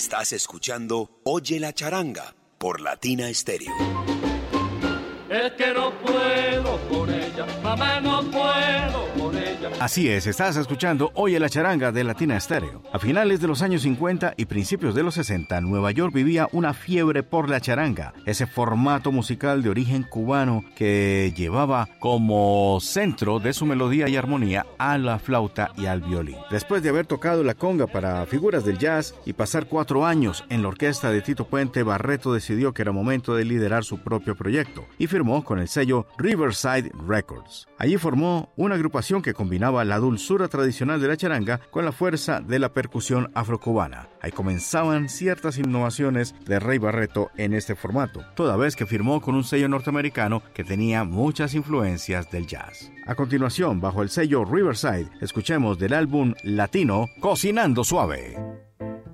Estás escuchando Oye la Charanga por Latina Estéreo. Es que no puedo con ella, mamá, no puedo con ella. Así es, estás escuchando Oye la Charanga de Latina Estéreo. A finales de los años 50 y principios de los 60, Nueva York vivía una fiebre por la charanga, ese formato musical de origen cubano que llevaba como centro de su melodía y armonía a la flauta y al violín. Después de haber tocado la conga para figuras del jazz y pasar 4 años en la orquesta de Tito Puente, Barreto decidió que era momento de liderar su propio proyecto y firmó con el sello Riverside Records. Allí formó una agrupación que combinaba la dulzura tradicional de la charanga con la fuerza de la percusión afrocubana. Ahí comenzaban ciertas innovaciones de Rey Barreto en este formato, toda vez que firmó con un sello norteamericano que tenía muchas influencias del jazz. A continuación, bajo el sello Riverside, escuchemos del álbum latino Cocinando Suave.